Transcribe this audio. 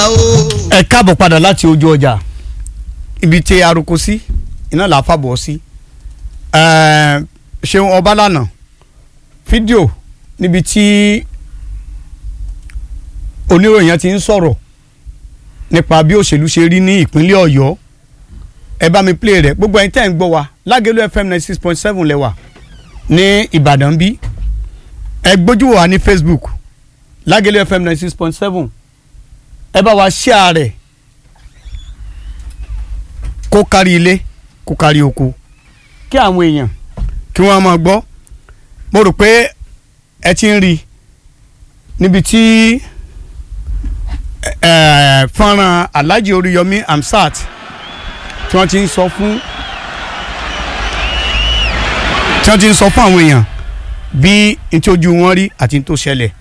ẹ káàbọ̀ padà láti ojú ọjà ibi tí aroko sí iná là á fàbọ̀ sí Ṣeun Ọbalànà fídíò níbi tí oníròyìn ti ń sọ̀rọ̀ nípa bí òṣèlú ṣe rí ní ìpínlẹ̀ Ọ̀yọ́ ẹ bá mi play rẹ̀ gbogbo ẹ̀yin tẹ́ ń gbọ́ wa Lágẹ̀lú FM 96.7 lẹ́wà ní Ìbàdàn bí ẹ gbójú wa ní Facebook Lágẹ̀lú FM 96.7 ẹ bá wa share rẹ̀ kó kárí ilé kó kárí oko kí àwọn èèyàn kí wọ́n máa gbọ́ mo rò pé ẹ ti ń rí níbi tí fọ́nrán Alhaji Oríyọmí Hamzat tí wọ́n ti ń sọ fún àwọn èèyàn bí n tí ojú wọn rí àti n tó ṣẹlẹ̀